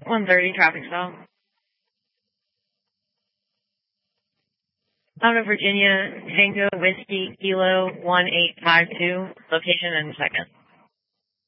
130 traffic stop. Out of Virginia, Tango Whiskey Kilo 1852, location in second.